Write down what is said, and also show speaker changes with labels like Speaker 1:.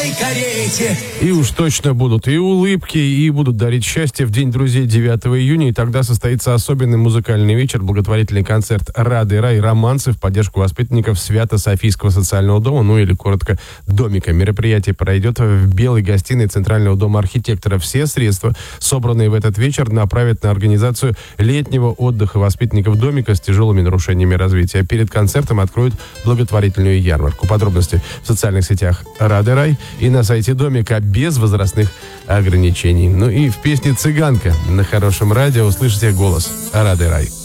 Speaker 1: белой карете.
Speaker 2: И уж точно будут и улыбки, и будут дарить счастье в День друзей 9 июня. И тогда состоится особенный музыкальный вечер, благотворительный концерт «Рады рай» романсы в поддержку воспитанников Свято-Софийского социального дома, ну или коротко «Домика». Мероприятие пройдет в белой гостиной Центрального дома архитектора. Все средства, собранные в этот вечер, направят на организацию летнего отдыха воспитанников Домика с тяжелыми нарушениями развития. Перед концертом откроют благотворительную ярмарку. Подробности в социальных сетях «Рады рай» и на сайте Домика без возрастных ограничений. Ну и в песне «Цыганка» на хорошем радио услышите голос «Рады рай».